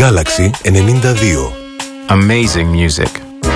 Galaxy 92. Amazing music.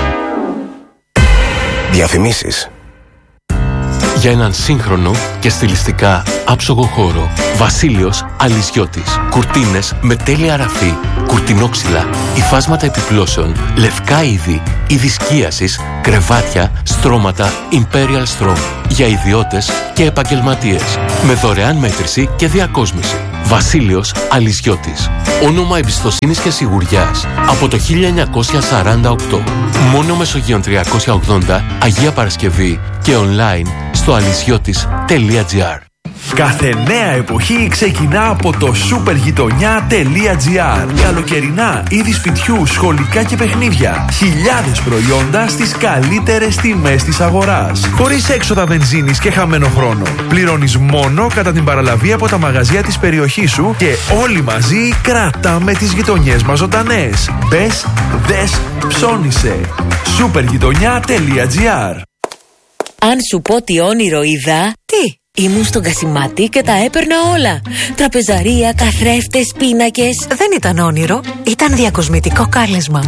Διαφημίσεις. Για έναν σύγχρονο και στιλιστικά άψογο χώρο, Βασίλειος Αλυσιώτης. Κουρτίνες με τέλεια ραφή, κουρτινόξυλα, υφάσματα επιπλώσεων, λευκά είδη, είδη σκίασης, κρεβάτια, στρώματα Imperial Strom. Για ιδιώτες και επαγγελματίες. Με δωρεάν μέτρηση και διακόσμηση. Βασίλειος Αλυσιώτης. Όνομα εμπιστοσύνης και σιγουριάς από το 1948. Μόνο Μεσογείων 380, Αγία Παρασκευή και online στο αλυσιώτης.gr. Κάθε νέα εποχή ξεκινά από το supergitonia.gr. Καλοκαιρινά, είδη σπιτιού, σχολικά και παιχνίδια. Χιλιάδες προϊόντα στις καλύτερες τιμές της αγοράς. Χωρίς έξοδα βενζίνης και χαμένο χρόνο. Πληρώνεις μόνο κατά την παραλαβή από τα μαγαζιά της περιοχής σου και όλοι μαζί κρατάμε τις γειτονιές μας ζωντανές. Μπες, δες, ψώνισε. supergitonia.gr. Αν σου πω τι όνειρο είδα, τι? Ήμουν στον Κασιμάτη και τα έπαιρνα όλα. Τραπεζαρία, καθρέφτες, πίνακες. Δεν ήταν όνειρο, ήταν διακοσμητικό κάλεσμα.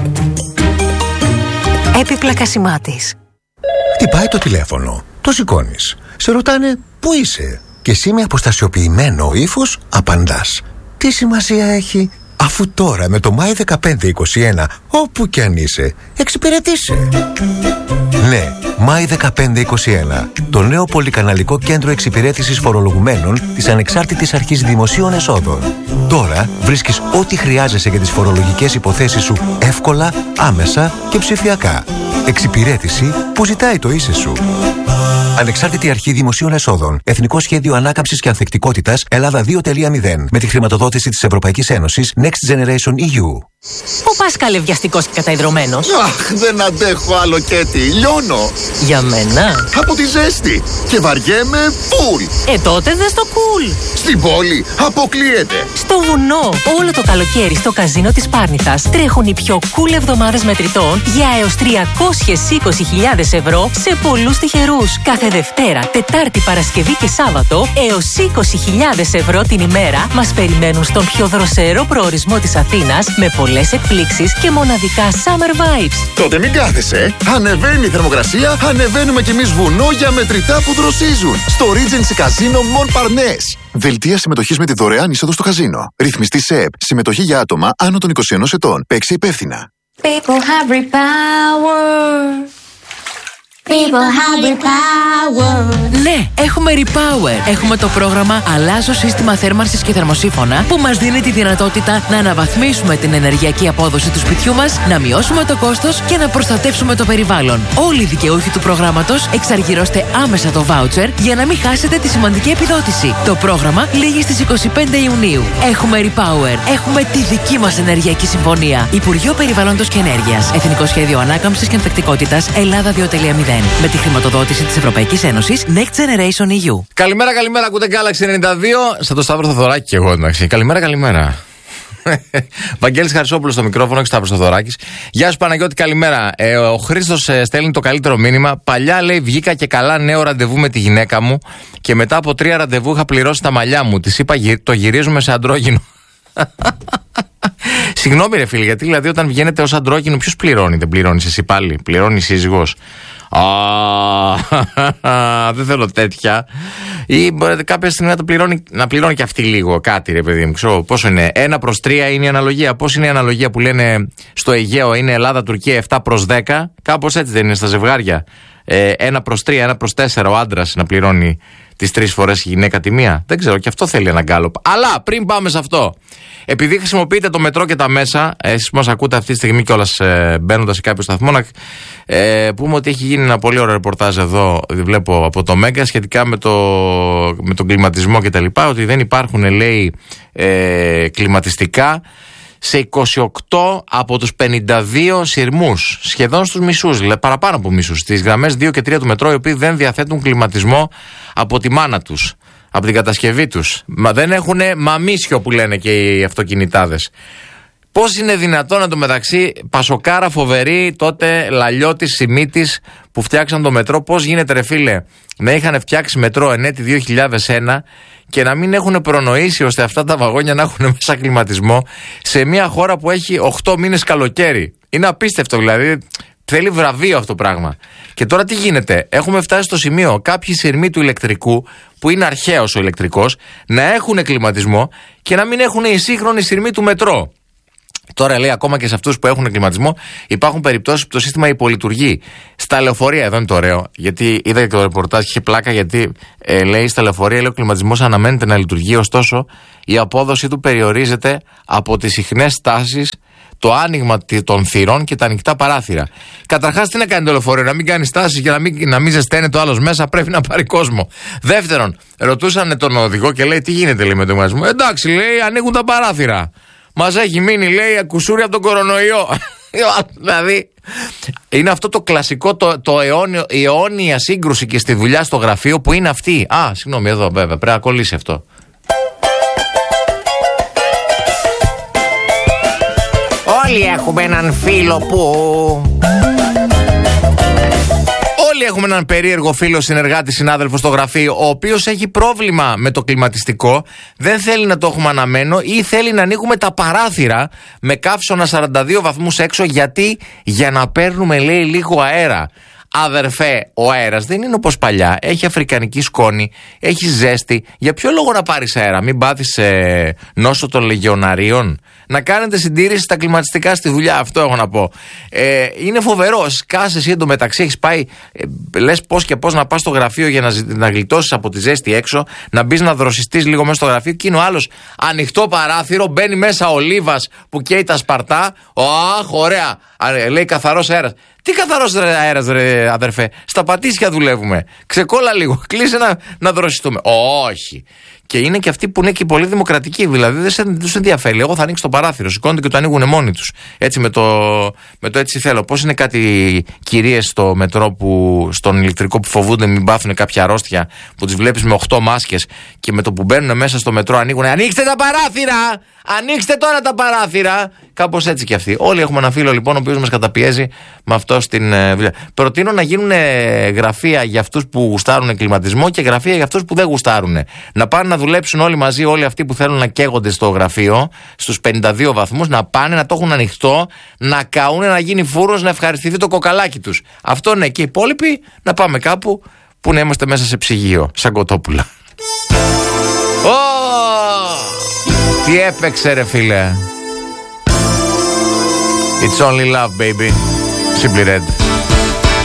Έπιπλα Κασιμάτης. Χτυπάει το τηλέφωνο, το σηκώνεις. Σε ρωτάνε πού είσαι και εσύ με αποστασιοποιημένο ύφος απαντάς. Τι σημασία έχει, αφού τώρα με το Μάη 1521 όπου κι αν είσαι εξυπηρετείσαι. Ναι, Μάη 1521, το νέο πολυκαναλικό κέντρο εξυπηρέτησης φορολογουμένων της Ανεξάρτητης Αρχής Δημοσίων Εσόδων. Τώρα βρίσκεις ό,τι χρειάζεσαι για τις φορολογικές υποθέσεις σου εύκολα, άμεσα και ψηφιακά. Εξυπηρέτηση που ζητάει το ίσαι σου. Ανεξάρτητη Αρχή Δημοσίων Εσόδων. Εθνικό Σχέδιο Ανάκαμψης και Ανθεκτικότητας Ελλάδα 2.0. Με τη χρηματοδότηση της Ευρωπαϊκής Ένωσης Next Generation EU. Ο Πάσκαλε βιαστικός και καταϊδρωμένος. Αχ, δεν αντέχω άλλο Κέτι. Λιώνω. Για μένα. Από τη ζέστη. Και βαριέμαι φουλ. Τότε δες το κουλ. Στην πόλη αποκλείεται. Στο βουνό. Όλο το καλοκαίρι στο καζίνο της Πάρνηθας τρέχουν οι πιο cool εβδομάδες μετρητών για έως 320.000 ευρώ σε πολλούς τυχερούς. Κάθε Δευτέρα, Τετάρτη, Παρασκευή και Σάββατο έως 20.000 ευρώ την ημέρα μας περιμένουν στον πιο δροσερό προορισμό της Αθήνας με πολλές εκπλήξεις και μοναδικά summer vibes. Τότε μην κάθεσαι. Ανεβαίνει η θερμοκρασία, ανεβαίνουμε κι εμείς βουνό για μετρητά που δροσίζουν. Στο Regency Casino Mon Parnasse. Δελτία συμμετοχής με τη δωρεάν είσοδο στο καζίνο. Ρυθμιστή ΣΕΠ. Συμμετοχή για άτομα άνω των 21 ετών. Παίξε υπεύθυνα. People have repower. People have repower. Ναι, έχουμε Repower. Έχουμε το πρόγραμμα Αλλάζω σύστημα θέρμανσης και θερμοσύφωνα που μας δίνει τη δυνατότητα να αναβαθμίσουμε την ενεργειακή απόδοση του σπιτιού μας, να μειώσουμε το κόστος και να προστατεύσουμε το περιβάλλον. Όλοι οι δικαιούχοι του προγράμματος εξαργυρώστε άμεσα το voucher για να μην χάσετε τη σημαντική επιδότηση. Το πρόγραμμα λήγει στις 25 Ιουνίου. Έχουμε Repower. Έχουμε τη δική μας ενεργειακή συμφωνία. Υπουργείο Περιβάλλοντος και Ενέργειας. Εθνικό Σχέδιο Ανάκαμψης και Ανθεκτικότητας Ελλάδα 2.0. Με τη χρηματοδότηση της Ευρωπαϊκής Ένωσης Next Generation EU. Καλημέρα, ακούτε Galaxy 92. Σαν το Σταύρο Θοδωράκη και εγώ, εντάξει. Καλημέρα. Βαγγέλης Χαρισόπουλος στο μικρόφωνο και Σταύρος Θοδωράκης. Γεια σου Παναγιώτη, καλημέρα. Ο Χρήστος στέλνει το καλύτερο μήνυμα. Παλιά λέει βγήκα και καλά νέο ραντεβού με τη γυναίκα μου και μετά από 3 ραντεβού είχα πληρώσει τα μαλλιά μου. Της είπα το γυρίζουμε σε αντρόγινο. Συγγνώμη ρε φίλε, γιατί δηλαδή όταν βγαίνετε ως αντρόγινο ποιος πληρώνει? Δεν πληρώνεις εσύ πάλι? Πληρώνει η σύζυγος? Δεν θέλω τέτοια. Ή μπορείτε κάποια στιγμή να πληρώνει και αυτή λίγο κάτι, ρε παιδί μου. Ξέρω πόσο είναι. 1/3 είναι η αναλογία. Πώς είναι η αναλογία που λένε στο Αιγαίο? Είναι Ελλάδα-Τουρκία 7/10. Κάπως έτσι δεν είναι στα ζευγάρια? 1/3, 1/4 ο άντρας να πληρώνει τις 3 φορές η γυναίκα τη μία. Δεν ξέρω, και αυτό θέλει ένα γκάλωπ. Αλλά πριν πάμε σε αυτό, επειδή χρησιμοποιείτε το μετρό και τα μέσα, εσείς που μας ακούτε αυτή τη στιγμή κιόλας μπαίνοντας σε κάποιο σταθμό, να πούμε ότι έχει γίνει ένα πολύ ωραίο ρεπορτάζ εδώ, βλέπω από το Μέγκα, σχετικά με τον κλιματισμό κτλ. Ότι δεν υπάρχουν, λέει, κλιματιστικά σε 28 από τους 52 σειρμούς, σχεδόν στους μισούς, δηλαδή παραπάνω από μισούς, στις γραμμές 2 και 3 του μετρό, οι οποίοι δεν διαθέτουν κλιματισμό από τη μάνα τους, από την κατασκευή τους. Δεν έχουν μαμίσιο που λένε και οι αυτοκινητάδες. Πώς είναι δυνατόν εντωμεταξύ πασοκάρα φοβερή τότε Λαλιώτης, Σιμίτης που φτιάξαν το μετρό, πώς γίνεται ρε φίλε να είχαν φτιάξει μετρό εν έτη 2001 και να μην έχουν προνοήσει ώστε αυτά τα βαγόνια να έχουν μέσα κλιματισμό σε μια χώρα που έχει 8 μήνες καλοκαίρι. Είναι απίστευτο δηλαδή. Θέλει βραβείο αυτό το πράγμα. Και τώρα τι γίνεται? Έχουμε φτάσει στο σημείο κάποιοι σειρμοί του ηλεκτρικού, που είναι αρχαίος ο ηλεκτρικός, να έχουν κλιματισμό και να μην έχουν οι σύγχρονοι σειρμοί του μετρό. Τώρα λέει ακόμα και σε αυτούς που έχουν κλιματισμό υπάρχουν περιπτώσεις που το σύστημα υπολειτουργεί. Στα λεωφορεία, εδώ είναι το ωραίο, γιατί είδα και το ρεπορτάζ, είχε πλάκα γιατί λέει στα λεωφορεία λέει, ο κλιματισμός αναμένεται να λειτουργεί, ωστόσο η απόδοση του περιορίζεται από τις συχνές στάσεις, το άνοιγμα των θυρών και τα ανοιχτά παράθυρα. Καταρχάς, τι να κάνει το λεωφορείο, να μην κάνει στάσεις για να μην ζεσταίνεται ο άλλος μέσα, πρέπει να πάρει κόσμο. Δεύτερον, ρωτούσαν τον οδηγό και λέει: τι γίνεται λέει, με το κλιματισμό? Εντάξει, λέει, ανοίγουν τα παράθυρα. Μας έχει μείνει, λέει, ακουσούρι από τον κορονοϊό. Δηλαδή, είναι αυτό το κλασικό, η αιώνια σύγκρουση και στη δουλειά στο γραφείο που είναι αυτή. Συγγνώμη, εδώ βέβαια, πρέπει να κολλήσει αυτό. Όλοι έχουμε έναν φίλο Όλοι έχουμε έναν περίεργο φίλο, συνεργάτη, συνάδελφο στο γραφείο, ο οποίος έχει πρόβλημα με το κλιματιστικό, δεν θέλει να το έχουμε αναμένο ή θέλει να ανοίγουμε τα παράθυρα με καύσωνα 42 βαθμούς έξω, γιατί για να παίρνουμε, λέει, λίγο αέρα. Αδερφέ, ο αέρας δεν είναι όπως παλιά. Έχει αφρικανική σκόνη, έχει ζέστη. Για ποιο λόγο να πάρεις αέρα? Μην πάθεις νόσο των λεγεωναρίων? Να κάνετε συντήρηση στα κλιματιστικά στη δουλειά, αυτό έχω να πω. Είναι φοβερό. Σκάσε εσύ εντωμεταξύ, έχεις πάει, λες πώς και πώς να πας στο γραφείο για να γλιτώσεις από τη ζέστη έξω, να μπεις να δροσιστείς λίγο μέσα στο γραφείο. Και είναι ο άλλος ανοιχτό παράθυρο, μπαίνει μέσα ο Λίβας που καίει τα σπαρτά. Ωραία, λέει καθαρός αέρας. Τι καθαρός αέρας, ρε αδερφέ? Στα πατήσια δουλεύουμε. Ξεκόλα λίγο. Κλείσε να δροσιστούμε. Όχι. Και είναι και αυτοί που είναι και πολύ δημοκρατικοί. Δηλαδή δεν τους ενδιαφέρει. Εγώ θα ανοίξω το παράθυρο. Σηκώνονται και το ανοίγουν μόνοι τους. Έτσι με το έτσι θέλω. Πώς είναι κάτι κυρίες στο μετρό, στον ηλεκτρικό, που φοβούνται μην πάθουν κάποια αρρώστια, που τις βλέπεις με 8 μάσκες και με το που μπαίνουν μέσα στο μετρό ανοίγουν. Ανοίξτε τα παράθυρα! Ανοίξτε τώρα τα παράθυρα! Κάπως έτσι κι αυτοί. Όλοι έχουμε ένα φίλο λοιπόν ο οποίος μας καταπιέζει με αυτό στην δουλειά. Προτείνω να γίνουν γραφεία για αυτούς που γουστάρουν κλιματισμό και γραφεία για αυτούς που δεν γουστάρουν. Να πάνε να δουλέψουν όλοι μαζί, όλοι αυτοί που θέλουν να καίγονται στο γραφείο, στους 52 βαθμούς, να πάνε να το έχουν ανοιχτό, να καούνε, να γίνει φούρνος, να ευχαριστηθεί το κοκαλάκι τους. Αυτό ναι, και οι υπόλοιποι να πάμε κάπου που να είμαστε μέσα σε ψυγείο, σαν κοτόπουλα. Τι έπαιξε ρε φίλε. It's only love baby. Simply Red.